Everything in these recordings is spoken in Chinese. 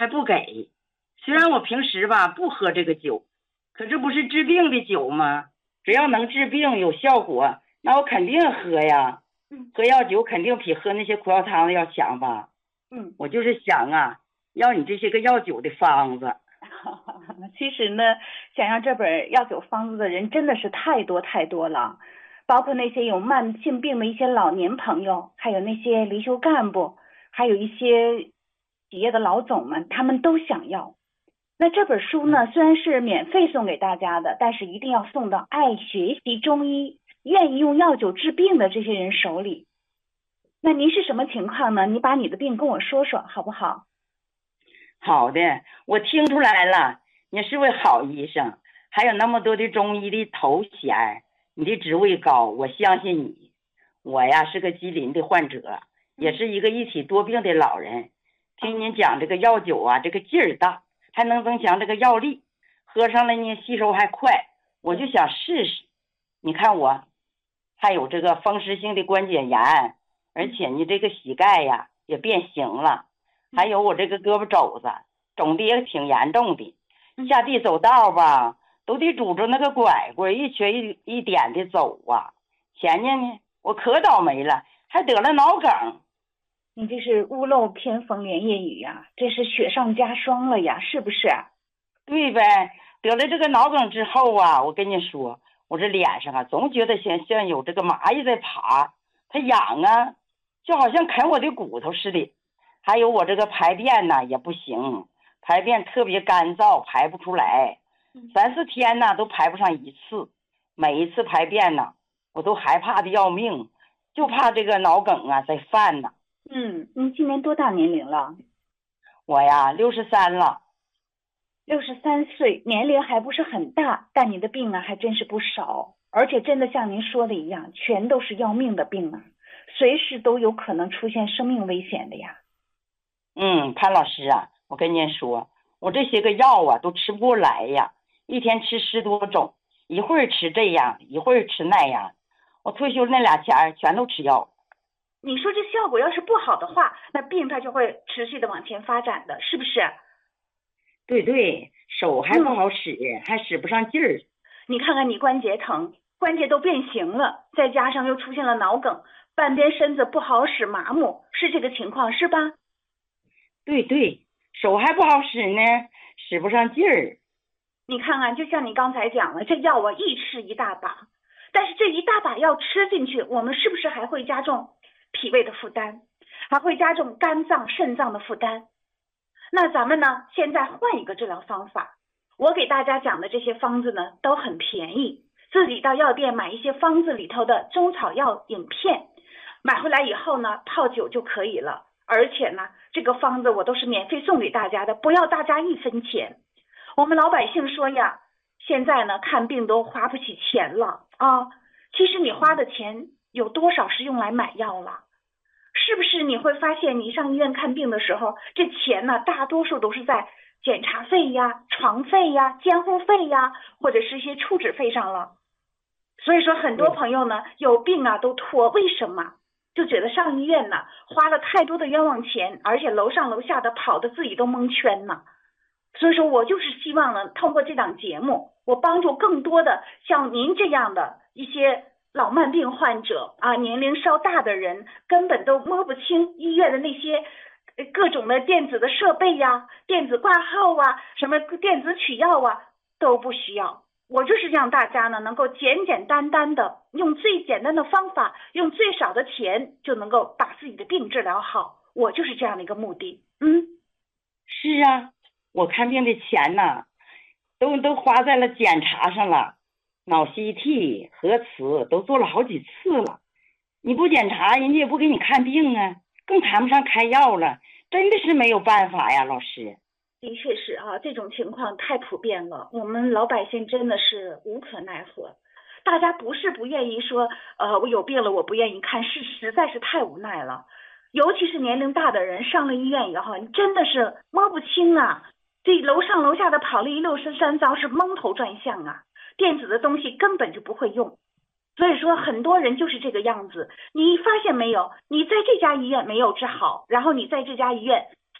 还不给。虽然我平时吧不喝这个酒，可这不是治病的酒吗？只要能治病有效果，那我肯定喝呀。喝药酒肯定比喝那些苦药汤的要强吧。我就是想啊，要你这些个药酒的方子。 其实呢，想要这本药酒方子的人真的是太多太多了，包括那些有慢性病的一些老年朋友，还有那些离休干部，还有一些企业的老总们，他们都想要。那这本书呢，虽然是免费送给大家的，但是一定要送到爱学习中医、愿意用药酒治病的这些人手里。那您是什么情况呢？你把你的病跟我说说好不好？ 好的，我听出来了，你是位好医生，还有那么多的中医的头衔，你的职位高，我相信你。我呀是个吉林的患者，也是一个一体多病的老人。听您讲这个药酒啊，这个劲儿大，还能增强这个药力，喝上了呢吸收还快，我就想试试。你看我还有这个风湿性的关节炎，而且你这个膝盖呀也变形了，还有我这个胳膊肘子肿的也挺严重的，下地走道吧都得拄着那个拐棍，一瘸一点的走啊。前年呢我可倒霉了，还得了脑梗。 你这是屋漏偏逢连夜雨呀，这是雪上加霜了呀，是不是？ 对呗，得了这个脑梗之后啊，我跟你说，我这脸上啊总觉得像有这个蚂蚁在爬，它痒啊，就好像啃我的骨头似的。还有我这个排便呢也不行，排便特别干燥，排不出来，3-4天呢都排不上一次。每一次排便呢我都害怕的要命，就怕这个脑梗啊再犯呢。 您今年多大年龄了我呀63了。 ？63岁，年龄还不是很大，但你的病啊还真是不少，而且真的像您说的一样，全都是要命的病啊，随时都有可能出现生命危险的呀。 潘老师啊，我跟您说，我这些个药啊都吃不过来呀，一天吃10多种，一会儿吃这样，一会儿吃那样。我退休那2钱全都吃药。 你说这效果要是不好的话，那病它就会持续的往前发展的，是不是？ 对对，手还不好使，还使不上劲儿。 你看看你关节疼，关节都变形了，再加上又出现了脑梗，半边身子不好使，麻木，是这个情况是吧？ 对对，手还不好使呢，使不上劲儿。 你看看，就像你刚才讲了，这药我一吃一大把，但是这一大把药吃进去，我们是不是还会加重脾胃的负担，还会加重肝脏、肾脏的负担？那咱们呢，现在换一个治疗方法。我给大家讲的这些方子呢，都很便宜，自己到药店买一些方子里头的中草药饮片，买回来以后呢，泡酒就可以了。而且呢，这个方子我都是免费送给大家的，不要大家1分钱。我们老百姓说呀，现在呢看病都花不起钱了啊。其实你花的钱有多少是用来买药了？是不是你会发现你上医院看病的时候，这钱呢大多数都是在检查费呀、床费呀、监护费呀，或者是一些处置费上了。所以说很多朋友呢有病啊都拖，为什么？就觉得上医院呢花了太多的冤枉钱，而且楼上楼下的跑的自己都蒙圈呢。所以说我就是希望呢，通过这档节目，我帮助更多的像您这样的一些老慢病患者啊，年龄稍大的人，根本都摸不清医院的那些各种的电子的设备呀、电子挂号啊、什么电子取药啊，都不需要。我就是让大家呢能够简简单单的用最简单的方法，用最少的钱就能够把自己的病治疗好。我就是这样的一个目的。 是啊，我看病的钱呢，都花在了检查上了，脑 CT 核磁都做了好几次了。你不检查，人家也不给你看病啊，更谈不上开药了，真的是没有办法呀，老师。 的确是啊，这种情况太普遍了，我们老百姓真的是无可奈何。大家不是不愿意说，我有病了我不愿意看，是实在是太无奈了。尤其是年龄大的人上了医院以后，你真的是摸不清啊，这楼上楼下的跑了一溜三遭，是蒙头转向啊，电子的东西根本就不会用。所以说很多人就是这个样子，你发现没有？你在这家医院没有治好，然后你在这家医院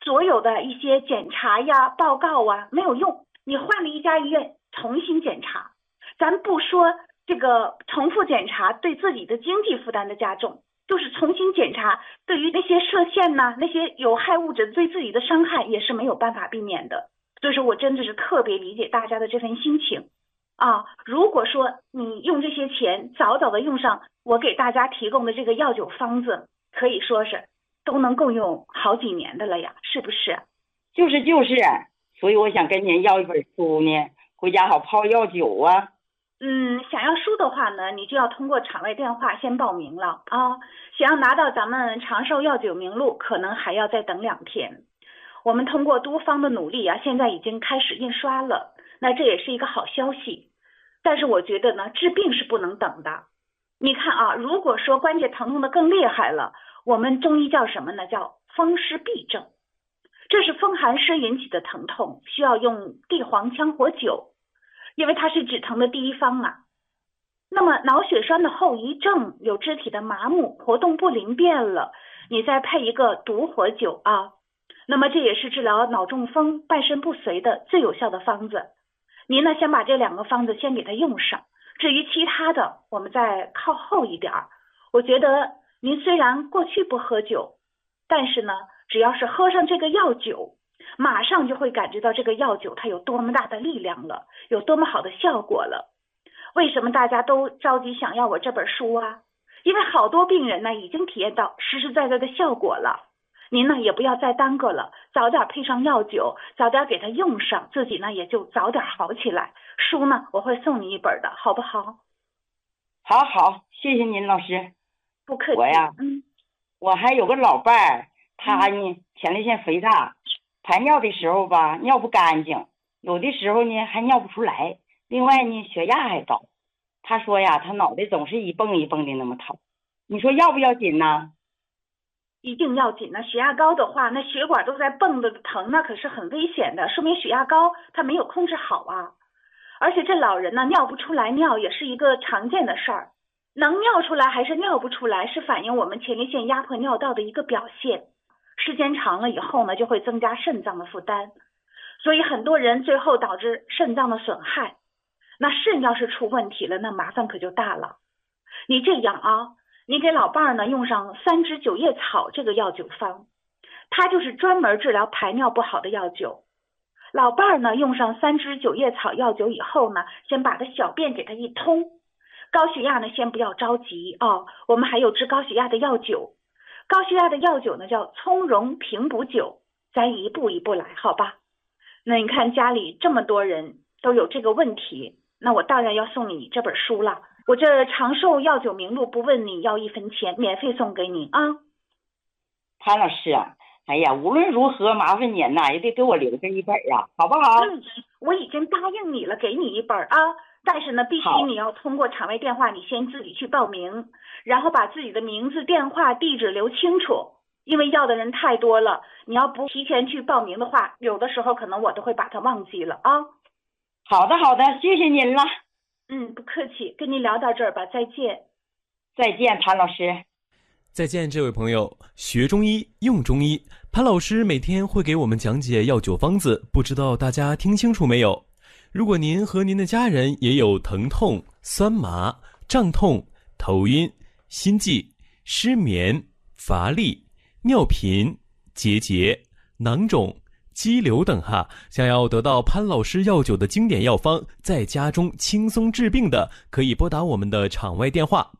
所有的一些检查呀、报告啊没有用，你换了一家医院重新检查，咱不说这个重复检查对自己的经济负担的加重，就是重新检查对于那些射线呐、那些有害物质对自己的伤害也是没有办法避免的。所以说我真的是特别理解大家的这份心情啊！如果说你用这些钱早早的用上我给大家提供的这个药酒方子，可以说是都能够用好几年的了呀，是不是？ 就是，所以我想跟您要一本书呢，回家好泡药酒啊。 想要书的话呢，你就要通过场外电话先报名了啊。想要拿到咱们长寿药酒名录，可能还要再等2天。我们通过多方的努力啊，现在已经开始印刷了，那这也是一个好消息。但是我觉得呢，治病是不能等的。你看啊，如果说关节疼痛的更厉害了，我们中医叫什么呢？叫风湿痹症。这是风寒湿引起的疼痛，需要用地黄羌活灸，因为它是止疼的第一方啊。那么脑血栓的后遗症，有肢体的麻木、活动不灵便了，你再配一个独活灸啊，那么这也是治疗脑中风、半身不遂的最有效的方子。您呢，先把这2个方子先给它用上，至于其他的，我们再靠后一点。我觉得您虽然过去不喝酒，但是呢，只要是喝上这个药酒，马上就会感觉到这个药酒它有多么大的力量了，有多么好的效果了。为什么大家都着急想要我这本书啊？因为好多病人呢已经体验到实实在在的效果了。您呢也不要再耽搁了，早点配上药酒，早点给它用上，自己呢也就早点好起来。书呢我会送你一本的，好不好？ 好，谢谢您老师。 不客气。 我呀，我还有个老伴儿，他呢前列腺肥大，排尿的时候吧尿不干净，有的时候呢还尿不出来，另外呢血压还高。他说呀，他脑袋总是一蹦一蹦的那么疼，你说要不要紧呢？ 一定要紧呢，血压高的话，那血管都在蹦的疼，那可是很危险的，说明血压高他没有控制好啊。而且这老人呢尿不出来尿也是一个常见的事儿，能尿出来还是尿不出来，是反映我们前列腺压迫尿道的一个表现。时间长了以后呢，就会增加肾脏的负担，所以很多人最后导致肾脏的损害。那肾要是出问题了，那麻烦可就大了。你这样啊，你给老伴儿呢用上3支9叶草这个药酒方，它就是专门治疗排尿不好的药酒。老伴儿呢用上3支9叶草药酒以后呢，先把他小便给他一通。高血压呢先不要着急啊，我们还有治高血压的药酒。高血压的药酒呢叫从容平补酒，咱一步一步来，好吧？那你看家里这么多人都有这个问题，那我当然要送你这本书了。我这长寿药酒名录不问你要1分钱，免费送给你啊。 潘老师啊，哎呀，无论如何麻烦您呐，也得给我留这一本啊，好不好？ 我已经答应你了，给你一本啊。但是呢，必须你要通过场外电话，你先自己去报名，然后把自己的名字、电话、地址留清楚，因为要的人太多了，你要不提前去报名的话，有的时候可能我都会把它忘记了啊。 好的，谢谢您了。 不客气，跟您聊到这儿吧，再见。 再见，潘老师。 再见，这位朋友。学中医，用中医，潘老师每天会给我们讲解药酒方子，不知道大家听清楚没有？如果您和您的家人也有疼痛、酸麻、胀痛、头晕、心悸、失眠、乏力、尿频、结节、囊肿、肌瘤等想要得到潘老师药酒的经典药方，在家中轻松治病的，可以拨打我们的场外电话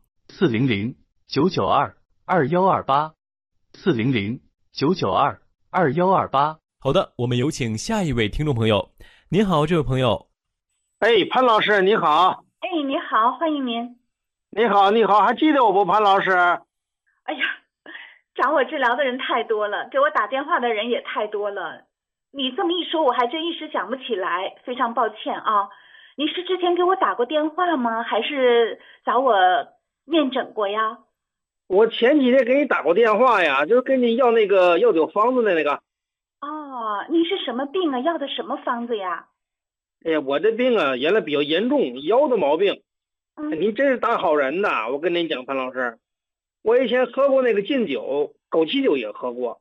400-992-2128，400-992-2128。好的，我们有请下一位听众朋友。您好，这位朋友。 潘老师你好。 你好，欢迎您。 你好，还记得我不，潘老师？ 哎呀，找我治疗的人太多了，给我打电话的人也太多了，你这么一说我还真一时想不起来，非常抱歉啊。你是之前给我打过电话吗？还是找我面诊过呀？ 我前几天给你打过电话呀，就是跟你要那个药酒方子的那个。 哦，你是什么病啊？要的什么方子呀？ 哎呀，我这病啊原来比较严重，腰的毛病。你真是大好人呐！我跟您讲，潘老师，我以前喝过那个劲酒，枸杞酒也喝过。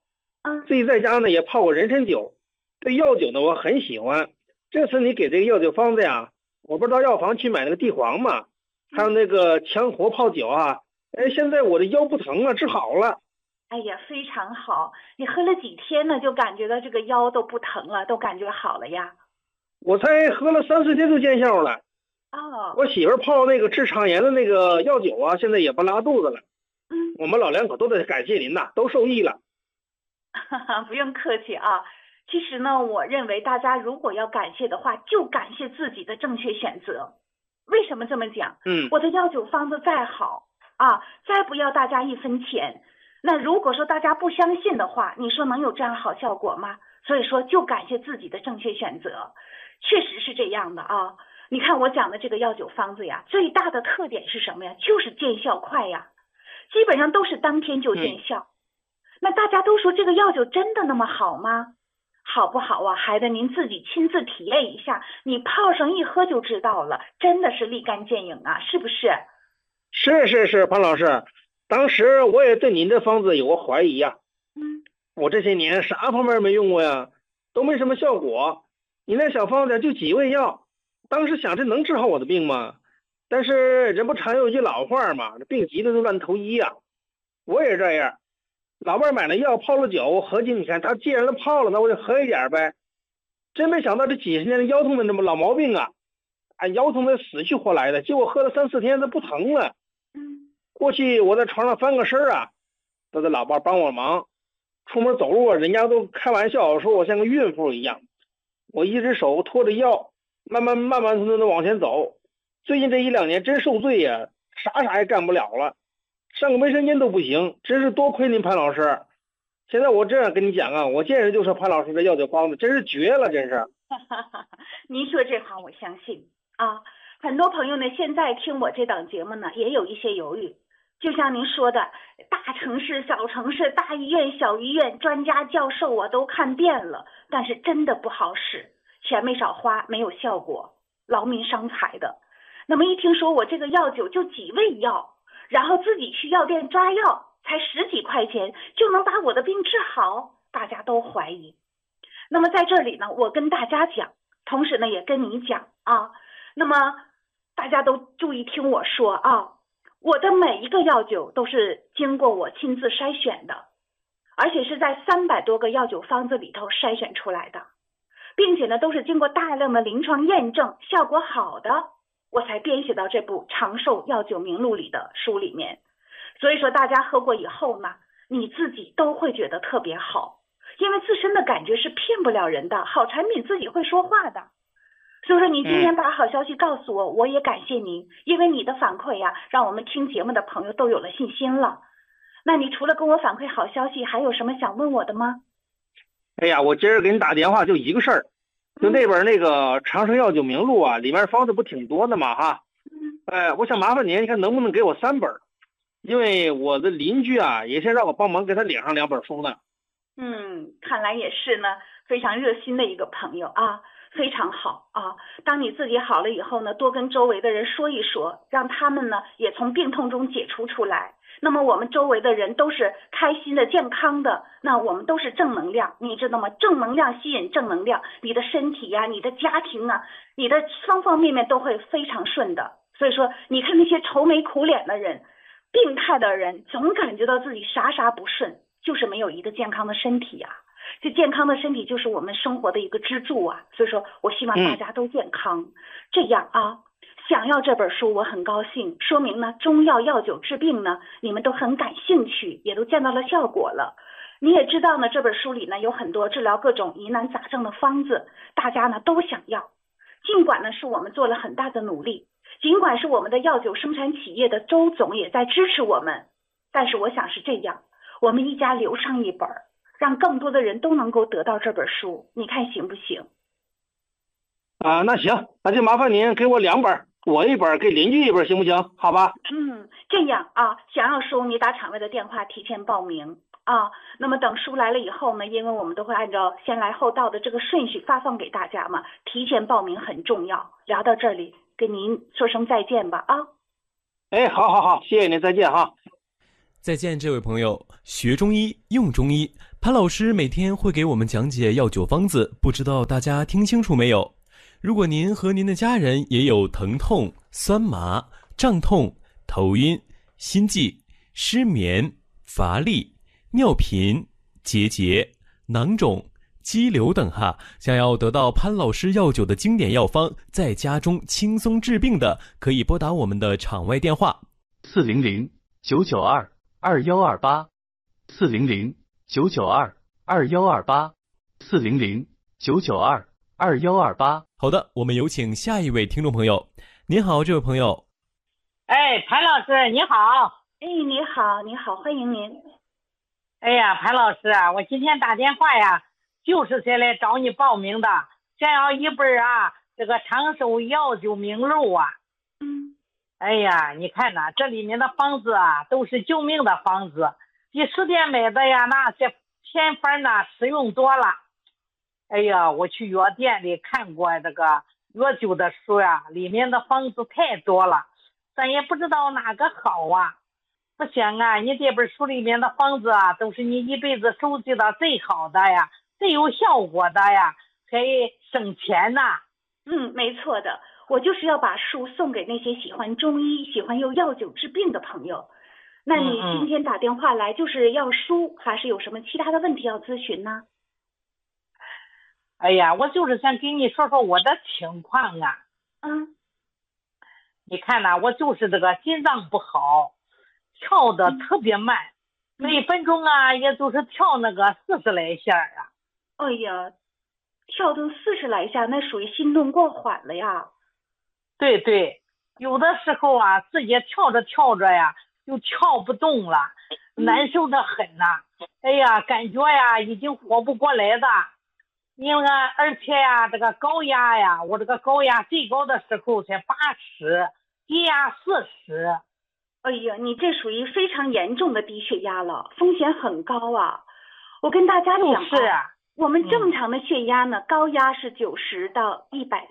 嗯， 自己在家呢也泡过人参酒，对药酒呢我很喜欢。这次你给这个药酒方子呀，我不是到药房去买那个地黄嘛，还有那个强活泡酒啊，哎，现在我的腰不疼了，治好了。 哎呀，非常好！你喝了几天呢，就感觉到这个腰都不疼了，都感觉好了呀？ 我才喝了3、4天就见效了。 哦， 我媳妇儿泡那个治肠炎的那个药酒啊，现在也不拉肚子了。 嗯， 我们老两口都得感谢您呐，都受益了。 哈哈，不用客气啊。其实呢，我认为大家如果要感谢的话，就感谢自己的正确选择。为什么这么讲？我的药酒方子再好啊，再不要大家一分钱，那如果说大家不相信的话，你说能有这样好效果吗？所以说，就感谢自己的正确选择，确实是这样的啊。你看我讲的这个药酒方子呀，最大的特点是什么呀？就是见效快呀，基本上都是当天就见效。那大家都说这个药酒真的那么好吗？好不好啊？还得您自己亲自体验一下，你泡上一喝就知道了，真的是立竿见影啊，是不是？ 是，潘老师，当时我也对您这方子有过怀疑呀。我这些年啥方面没用过呀，都没什么效果。你那小方子就几味药，当时想这能治好我的病吗？但是人不常有一句老话嘛，病急了就乱投医呀。我也是这样，老伴买了药泡了酒，合计你看他既然都泡了，那我就喝一点呗。真没想到这几十年的腰痛的这么老毛病啊，腰痛的死去活来的，结果喝了3、4天它不疼了。过去我在床上翻个身啊，都得老伴帮我忙。出门走路啊，人家都开玩笑说我像个孕妇一样。我一只手托着腰，慢慢腾的往前走。最近这1、2年真受罪呀，啥也干不了了，上个卫生间都不行，真是多亏您潘老师。现在我这样跟你讲啊，我见人就说潘老师的药酒方子真是绝了，真是。 您说这话我相信啊。很多朋友呢，现在听我这档节目呢，也有一些犹豫。就像您说的，大城市、小城市、大医院、小医院，专家教授啊都看遍了，但是真的不好使，钱没少花，没有效果，劳民伤财的。那么一听说我这个药酒就几味药，然后自己去药店抓药，才10几块钱就能把我的病治好，大家都怀疑。那么在这里呢，我跟大家讲，同时呢也跟你讲啊，那么大家都注意听我说啊。我的每一个药酒都是经过我亲自筛选的，而且是在300多个药酒方子里头筛选出来的，并且呢都是经过大量的临床验证，效果好的，我才编写到这部长寿药酒名录里的书里面。所以说大家喝过以后呢，你自己都会觉得特别好，因为自身的感觉是骗不了人的，好产品自己会说话的。所以说你今天把好消息告诉我，我也感谢您，因为你的反馈呀，让我们听节目的朋友都有了信心了。那你除了跟我反馈好消息，还有什么想问我的吗？ 哎呀，我今儿给你打电话就一个事儿，就那本那个长生药酒名录啊，里面方子不挺多的嘛哈。我想麻烦您，你看能不能给我3本？因为我的邻居啊，也先让我帮忙给他领上2本书呢。 看来也是呢，非常热心的一个朋友啊。非常好啊！当你自己好了以后呢，多跟周围的人说一说，让他们呢也从病痛中解除出来。那么我们周围的人都是开心的、健康的，那我们都是正能量，你知道吗？正能量吸引正能量，你的身体呀、你的家庭啊、你的方方面面都会非常顺的。所以说，你看那些愁眉苦脸的人、病态的人，总感觉到自己啥不顺，就是没有一个健康的身体呀。这健康的身体就是我们生活的一个支柱啊，所以说我希望大家都健康。这样啊，想要这本书我很高兴，说明呢中药药酒治病呢你们都很感兴趣，也都见到了效果了。你也知道呢，这本书里呢有很多治疗各种疑难杂症的方子，大家呢都想要。尽管呢是我们做了很大的努力，尽管是我们的药酒生产企业的周总也在支持我们，但是我想是这样，我们一家留上一本，让更多的人都能够得到这本书，你看行不行？ 那行，那就麻烦您给我2本，我1本给邻居1本，行不行？好吧。 这样啊，想要书你打场外的电话提前报名啊。那么等书来了以后呢，因为我们都会按照先来后到的这个顺序发放给大家嘛，提前报名很重要。聊到这里，跟您说声再见吧啊。 好，谢谢您，再见哈。 再见，这位朋友。学中医，用中医，潘老师每天会给我们讲解药酒方子，不知道大家听清楚没有？如果您和您的家人也有疼痛、酸麻、胀痛、头晕、心悸、失眠、乏力、尿频、结节、囊肿、肌瘤等想要得到潘老师药酒的经典药方，在家中轻松治病的，可以拨打我们的场外电话400-992-2128，400-992-2128。好的，我们有请下一位听众朋友。您好，这位朋友。 哎，潘老师你好。 哎，你好，你好，欢迎您。 哎呀，潘老师啊，我今天打电话呀，就是先来找你报名的，想要一本这个长寿药酒名录啊。哎呀，你看呐，这里面的方子都是救命的方子，比书店买的呀那些偏方实用多了。哎呀，我去药店里看过这个药酒的书里面的方子太多了，咱也不知道哪个好啊。不行你这本书里面的方子都是你一辈子收集的最好的呀，最有效果的呀，可以省钱呐。 没错的，我就是要把书送给那些喜欢中医、喜欢用药酒治病的朋友。那你今天打电话来就是要书，还是有什么其他的问题要咨询呢？ 哎呀，我就是想跟你说说我的情况啊。你看我就是这个心脏不好，跳的特别慢，每分钟也就是跳那个40来下哎呀，跳动40来下，那属于心动过缓了呀。 对对，有的时候自己跳着跳着就跳不动了，难受的很哎呀，感觉已经活不过来的。因为而且这个高压我这个高压最高的时候才80，低压40。 哎呀，你这属于非常严重的低血压了，风险很高啊。我跟大家讲我们正常的血压呢，高压是90到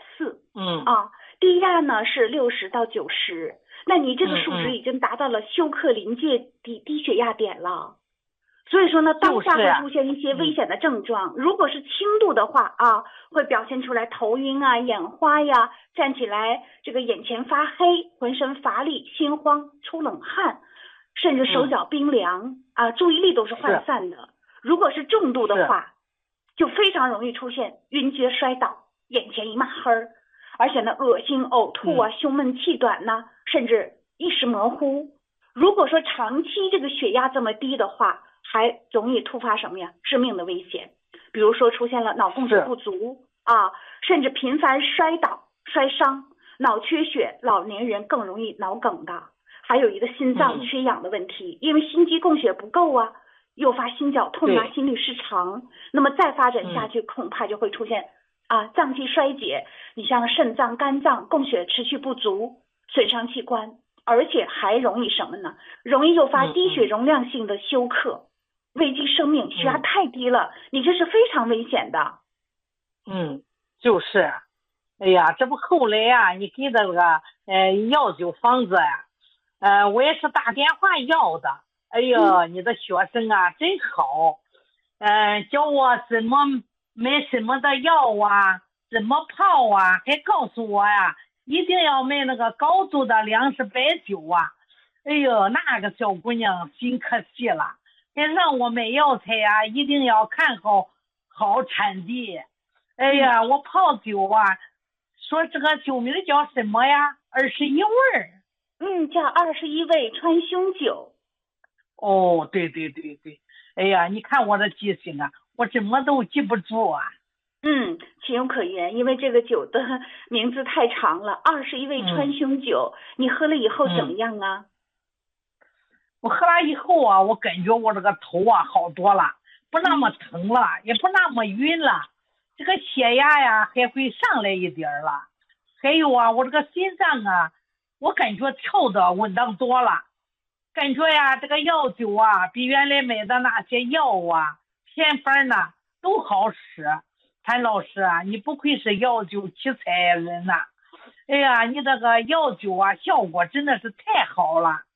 140，低压呢是60到90。那你这个数值已经达到了休克临界低血压点了。所以说呢，当下会出现一些危险的症状。如果是轻度的话会表现出来头晕眼花站起来这个眼前发黑，浑身乏力，心慌，出冷汗，甚至手脚冰凉注意力都是涣散的。如果是重度的话，就非常容易出现晕厥摔倒，眼前一抹黑，而且呢恶心呕吐胸闷气短甚至意识模糊。如果说长期这个血压这么低的话，还容易突发什么致命的危险，比如说出现了脑供血不足甚至频繁摔倒摔伤，脑缺血，老年人更容易脑梗的。还有一个心脏缺氧的问题，因为心肌供血不够诱发心绞痛心律失常，那么再发展下去恐怕就会出现脏器衰竭，你像肾脏、肝脏供血持续不足，损伤器官，而且还容易什么呢？容易诱发低血容量性的休克，危及生命，血压太低了，你这是非常危险的。 就是，哎呀，这不后来你给的这个药酒方子我也是打电话要的。哎呀，你的学生真好，教我怎么买什么的药怎么泡还告诉我一定要买那个高度的粮食白酒哎呦，那个小姑娘心可细了，还让我买药材一定要看好产地。哎呀，我泡酒说这个酒名叫什么21味叫21味川芎酒。 对对对对，哎呀，你看我的记性我怎么都记不住情有可原，因为这个酒的名字太长了，21味川芎酒。你喝了以后怎么样我喝了以后我感觉我这个头好多了，不那么疼了，也不那么晕了，这个血压还会上来一点了，还有我这个心脏我感觉跳的稳当多了，感觉这个药酒比原来买的那些药偏方都好使。潘老师你不愧是药酒奇才人哎呀，你这个药酒效果真的是太好了。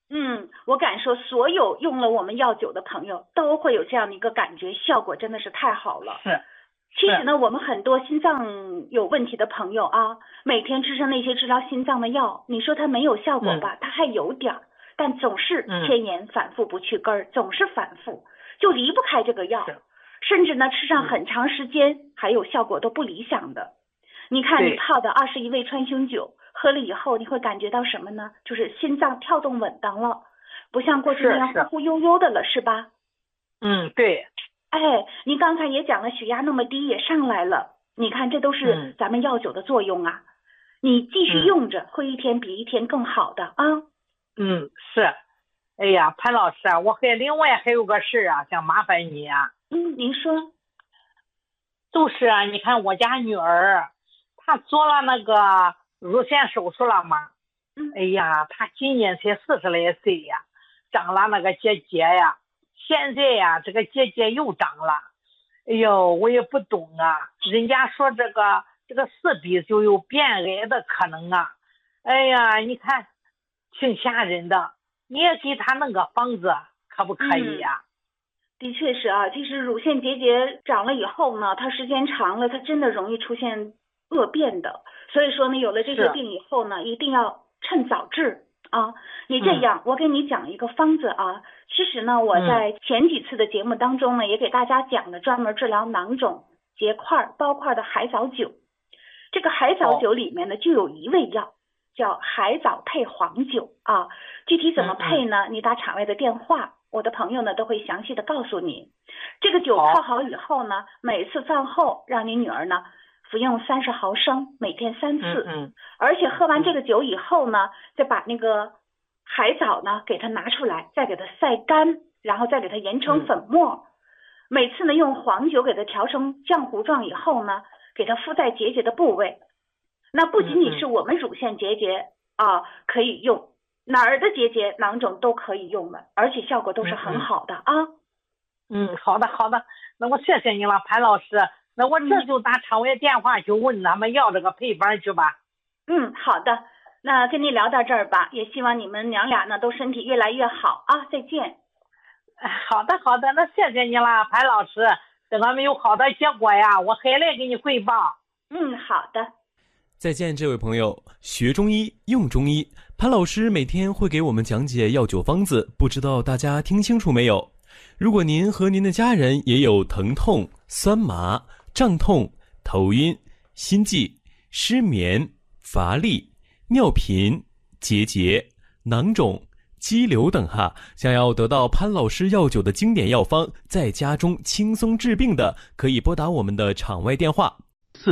我敢说，所有用了我们药酒的朋友都会有这样的一个感觉，效果真的是太好了。 是。 其实呢，我们很多心脏有问题的朋友啊，每天吃上那些治疗心脏的药，你说它没有效果吧？它还有点儿，但总是千言反复不去根儿，总是反复，就离不开这个药，甚至呢吃上很长时间，还有效果都不理想的。你看你泡的21味川芎酒，喝了以后你会感觉到什么呢？就是心脏跳动稳当了，不像过去那样忽忽悠悠的了，是吧？ 对。 您刚才也讲了，血压那么低也上来了，你看这都是咱们药酒的作用啊。你继续用着，会一天比一天更好的啊。 是。哎呀，潘老师，我另外还有个事啊，想麻烦你啊。 您说。 就是啊，你看我家女儿，她做了那个乳腺手术了嘛。哎呀，她今年才40来岁呀，长了那个结节呀。现在呀，这个结节又长了。哎呦，我也不懂啊。人家说这个4笔就有变癌的可能啊。哎呀，你看，挺吓人的。你也给他弄个方子，可不可以呀？ 的确是啊，其实乳腺结节长了以后呢，它时间长了，它真的容易出现恶变的。所以说呢，有了这些病以后呢，一定要趁早治啊。你这样，我给你讲一个方子啊。其实呢，我在前几次的节目当中呢，也给大家讲了专门治疗囊肿、结块、包块的海藻酒。这个海藻酒里面呢，就有一味药叫海藻配黄酒啊。具体怎么配呢？你打场外的电话，我的朋友呢都会详细的告诉你。这个酒泡好以后呢，每次饭后让你女儿呢服用30毫升，每天3次。而且喝完这个酒以后呢，再把那个海藻呢给它拿出来，再给它晒干，然后再给它研成粉末。每次呢用黄酒给它调成浆糊状以后呢，给它敷在结节的部位。那不仅仅是我们乳腺结节啊可以用，哪儿的结节囊肿都可以用的，而且效果都是很好的啊。 好的，那我谢谢你了，潘老师。那我这就打场外电话去问他们要这个配方去吧。 好的，那跟你聊到这儿吧，也希望你们娘俩呢都身体越来越好啊，再见。 好的，那谢谢你了，潘老师。等我们有好的结果呀，我还来给你汇报。 好的。 再见，这位朋友。学中医，用中医，潘老师每天会给我们讲解药酒方子，不知道大家听清楚没有？如果您和您的家人也有疼痛、酸麻、胀痛、头晕、心悸、失眠、乏力、尿频、结节、囊肿、肌瘤等想要得到潘老师药酒的经典药方，在家中轻松治病的，可以拨打我们的场外电话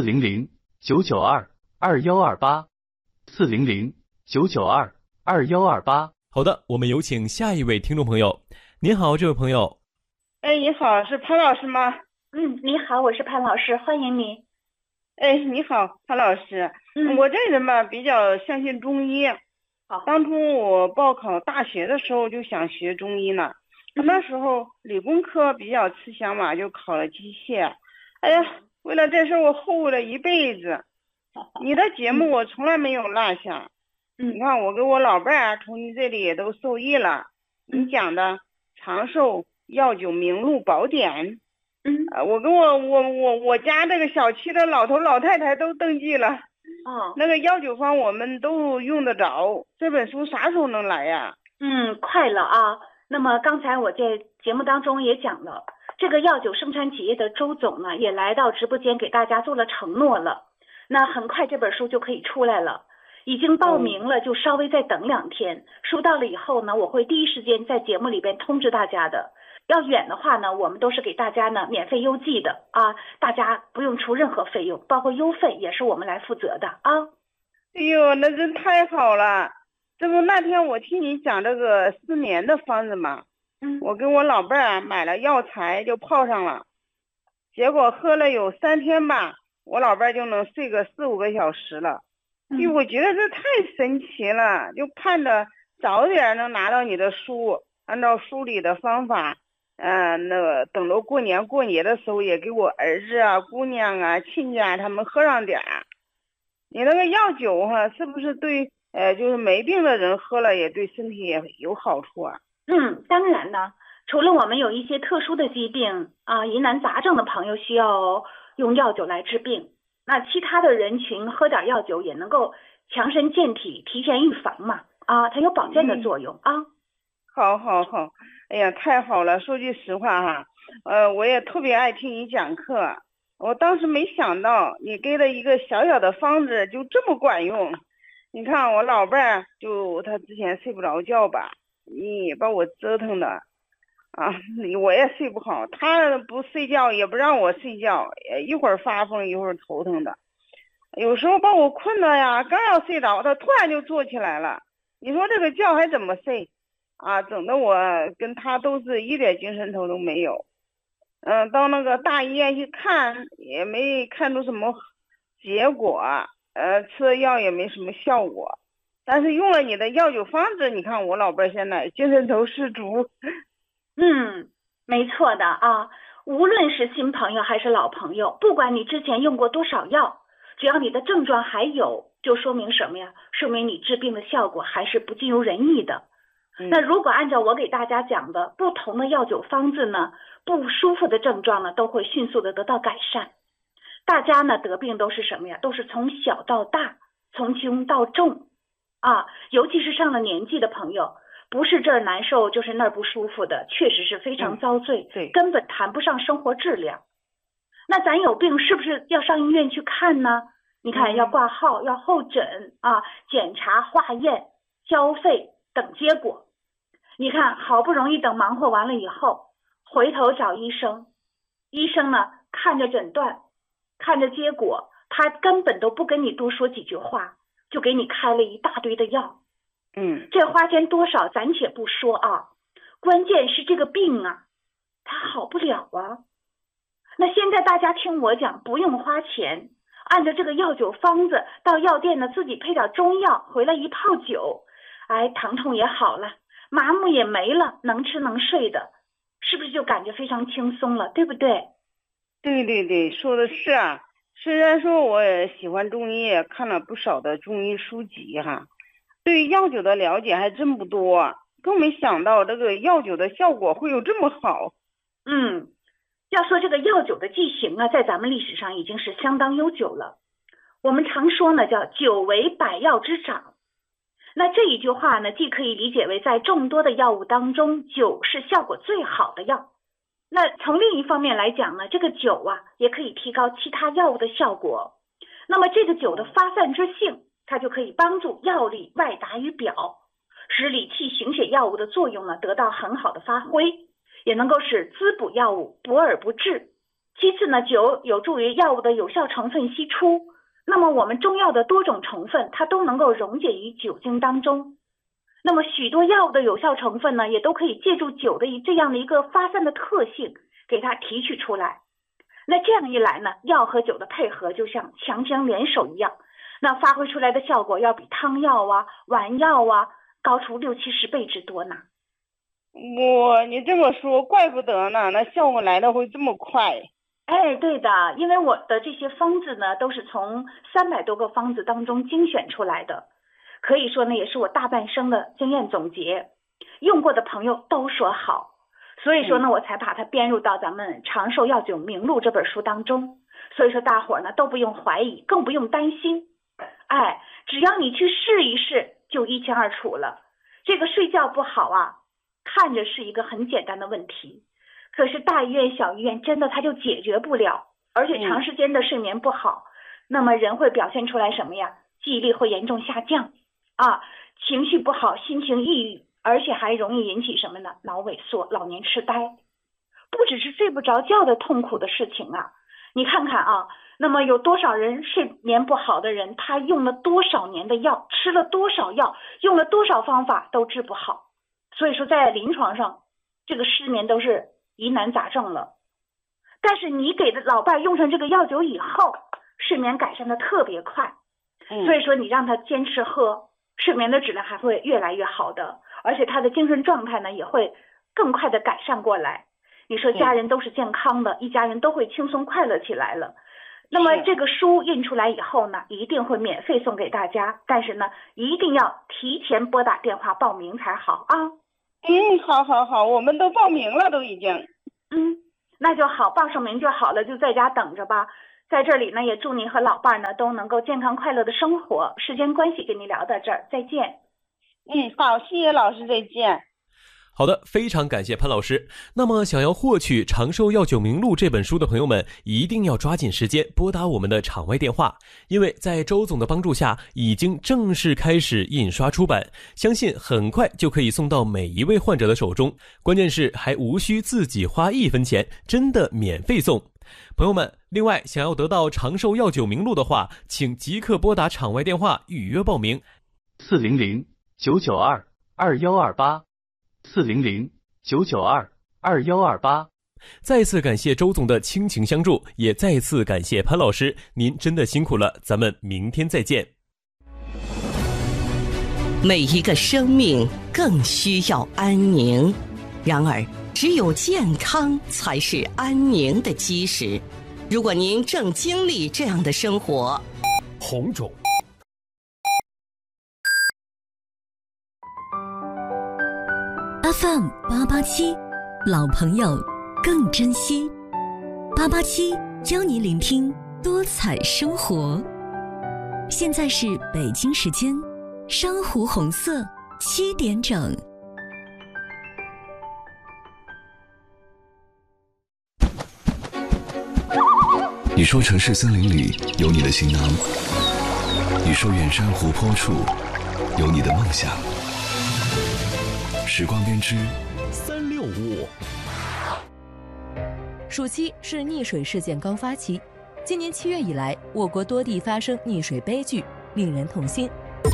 400-992-2128，400-992-2128。好的，我们有请下一位听众朋友。您好，这位朋友。 你好，是潘老师吗？ 你好，我是潘老师，欢迎你。 你好，潘老师。我这人吧比较相信中医。当初我报考大学的时候就想学中医呢。那时候理工科比较吃香嘛，就考了机械。为了这事我后悔了一辈子。你的节目我从来没有落下。你看我跟我老伴儿从你这里也都受益了。你讲的长寿药酒名录宝典，我跟我家这个小区的老头老太太都登记了。那个药酒方我们都用得着。这本书啥时候能来呀？ 快了啊。那么刚才我在节目当中也讲了，这个药酒生产企业的周总呢也来到直播间给大家做了承诺了。那很快这本书就可以出来了，已经报名了，就稍微再等2天。书到了以后呢，我会第一时间在节目里边通知大家的。要远的话呢，我们都是给大家呢免费邮寄的啊，大家不用出任何费用，包括邮费也是我们来负责的啊。 那真太好了。这不那天我听你讲这个失眠的方子嘛，我跟我老伴儿买了药材就泡上了，结果喝了有3天吧，我老伴儿就能睡个4-5个小时了。我觉得这太神奇了，就盼着早点能拿到你的书，按照书里的方法，那个等到过年过节的时候也给我儿子啊、姑娘啊、亲家他们喝上点儿。你那个药酒是不是对就是没病的人喝了也对身体也有好处啊。 当然呢，除了我们有一些特殊的疾病啊，疑难杂症的朋友需要用药酒来治病，那其他的人群喝点药酒也能够强身健体，提前预防嘛，啊，它有保健的作用啊。 好，哎呀，太好了！说句实话哈，我也特别爱听你讲课。我当时没想到你给的一个小小的方子就这么管用。你看我老伴儿，就他之前睡不着觉吧，你把我折腾的啊，我也睡不好。他不睡觉也不让我睡觉，一会儿发疯一会儿头疼的，有时候把我困的呀，刚要睡着，他突然就坐起来了。你说这个觉还怎么睡啊？整的我跟他都是一点精神头都没有。到那个大医院去看，也没看出什么结果，吃了药也没什么效果。但是用了你的药酒方子，你看我老伴现在精神头十足。 没错的啊，无论是新朋友还是老朋友，不管你之前用过多少药，只要你的症状还有，就说明什么呀？说明你治病的效果还是不尽如人意的。那如果按照我给大家讲的不同的药酒方子呢，不舒服的症状呢都会迅速的得到改善。大家呢得病都是什么呀？都是从小到大，从轻到重啊，尤其是上了年纪的朋友，不是这儿难受就是那儿不舒服的，确实是非常遭罪， 对， 根本谈不上生活质量。那咱有病是不是要上医院去看呢？你看要挂号，要候诊啊，检查、化验、交费等结果。你看好不容易等忙活完了以后，回头找医生，医生呢看着诊断，看着结果，他根本都不跟你多说几句话，就给你开了一大堆的药。这花钱多少咱且不说啊，关键是这个病啊，它好不了啊。那现在大家听我讲，不用花钱，按照这个药酒方子到药店呢自己配点中药回来一泡酒，疼痛也好了，麻木也没了，能吃能睡的，是不是就感觉非常轻松了，对不对？ 对，说的是啊。虽然说我也喜欢中医，也看了不少的中医书籍哈，对于药酒的了解还真不多，更没想到这个药酒的效果会有这么好。 要说这个药酒的剂型啊，在咱们历史上已经是相当悠久了。我们常说呢，叫酒为百药之长。那这一句话呢，既可以理解为在众多的药物当中，酒是效果最好的药。那从另一方面来讲呢，这个酒啊，也可以提高其他药物的效果。那么这个酒的发散之性，它就可以帮助药力外达于表，使理气行血药物的作用呢得到很好的发挥，也能够使滋补药物，补而不滞。其次呢，酒有助于药物的有效成分析出，那么我们中药的多种成分它都能够溶解于酒精当中。那么许多药物的有效成分呢，也都可以借助酒的这样的一个发散的特性给它提取出来。那这样一来呢，药和酒的配合就像强强联手一样，那发挥出来的效果要比汤药啊、丸药啊高出60-70倍之多呢。 你这么说怪不得呢，那效果来的会这么快。 对的，因为我的这些方子呢，都是从300多个方子当中精选出来的，可以说呢，也是我大半生的经验总结，用过的朋友都说好，所以说呢，我才把它编入到咱们《长寿药酒名录》这本书当中。所以说大伙呢都不用怀疑，更不用担心，只要你去试一试，就一清二楚了。这个睡觉不好啊，看着是一个很简单的问题，可是大医院小医院真的它就解决不了，而且长时间的睡眠不好，那么人会表现出来什么呀？记忆力会严重下降啊，情绪不好，心情抑郁，而且还容易引起什么呢？脑萎缩、老年痴呆。不只是睡不着觉的痛苦的事情啊，你看看啊，那么有多少人睡眠不好的人，他用了多少年的药，吃了多少药，用了多少方法都治不好。所以说在临床上，这个失眠都是疑难杂症了。但是你给的老伴用上这个药酒以后，睡眠改善的特别快。所以说你让他坚持喝，睡眠的质量还会越来越好的，而且他的精神状态呢也会更快的改善过来。你说家人都是健康的，一家人都会轻松快乐起来了。 那么这个书印出来以后呢，一定会免费送给大家，但是呢，一定要提前拨打电话报名才好啊。 好，我们都报名了，都已经。 那就好，报上名就好了，就在家等着吧。在这里呢，也祝你和老伴呢都能够健康快乐的生活。时间关系，跟你聊到这儿，再见。 好，谢谢老师，再见。 好的，非常感谢潘老师。那么想要获取《长寿药酒名录》这本书的朋友们，一定要抓紧时间拨打我们的场外电话，因为在周总的帮助下，已经正式开始印刷出版，相信很快就可以送到每一位患者的手中。关键是还无需自己花1分钱，真的免费送。朋友们，另外想要得到《长寿药酒名录》的话，请即刻拨打场外电话预约报名，400-992-2128。400-992-2128。再次感谢周总的倾情相助，也再次感谢潘老师，您真的辛苦了，咱们明天再见。 每一个生命更需要安宁，然而只有健康才是安宁的基石。如果您正经历这样的生活， 红肿 FM 887，老朋友更珍惜。887教你聆听多彩生活。现在是北京时间珊瑚红色7点整。 你说城市森林里有你的行囊，你说远山湖泊处有你的梦想。时光编织 365。 暑期是溺水事件高发期，今年7月以来，我国多地发生溺水悲剧，令人痛心。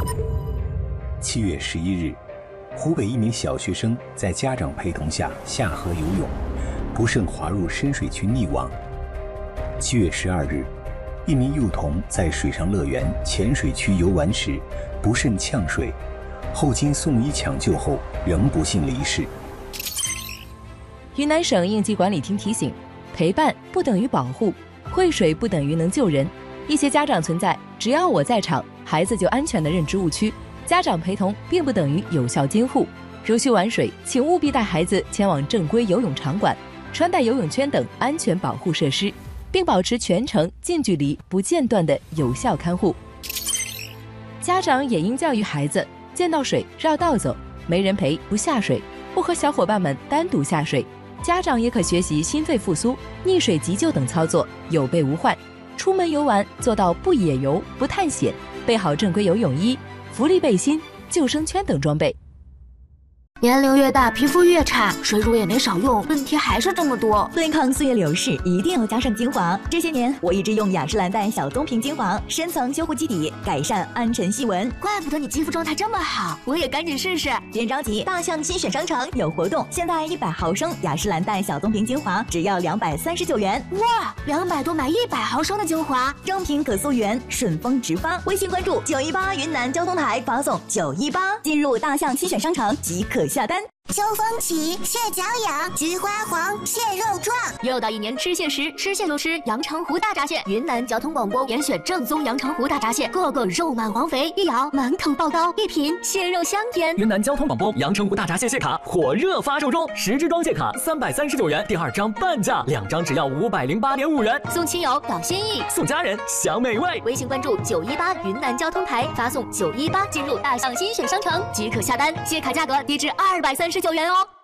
7月11日，湖北一名小学生在家长陪同下下河游泳，不慎滑入深水区溺亡。7月12日，一名幼童在水上乐园浅水区游玩时不慎呛水，后经送医抢救后仍不幸离世。 云南省应急管理厅提醒，陪伴不等于保护，会水不等于能救人。一些家长存在只要我在场，孩子就安全的认知误区，家长陪同并不等于有效监护。如需玩水，请务必带孩子前往正规游泳场馆，穿戴游泳圈等安全保护设施，并保持全程近距离不间断的有效看护。家长也应教育孩子，见到水绕道走，没人陪不下水，不和小伙伴们单独下水。家长也可学习心肺复苏、溺水急救等操作，有备无患。出门游玩做到不野游、不探险，备好正规游泳衣、浮力背心、救生圈等装备。 年龄越大，皮肤越差，水乳也没少用，问题还是这么多。 对抗岁月流逝，一定要加上精华。这些年，我一直用雅诗兰黛小棕瓶精华，深层修护基底，改善暗沉细纹。 怪不得你肌肤状态这么好，我也赶紧试试。 别着急，大象新选商城有活动，现在100毫升雅诗兰黛小棕瓶精华只要239元。 哇，200多买100毫升的精华， 正品可溯源，顺丰直发。微信关注918云南交通台，发送918，进入大象新选商城即可下单。 秋风起，蟹脚痒，菊花黄，蟹肉壮。 又到一年吃蟹时，吃蟹就吃阳澄湖大闸蟹。云南交通广播严选正宗阳澄湖大闸蟹，个个肉满黄肥，一咬满口爆膏，一品蟹肉香甜。 云南交通广播阳澄湖大闸蟹蟹卡火热发售中，10支装蟹卡339元，第2张半价，2张只要508.5元。 送亲友表心意， 送家人享美味。 微信关注918云南交通台，发送918进入大象新选商城即可下单，蟹卡价格低至239元哦。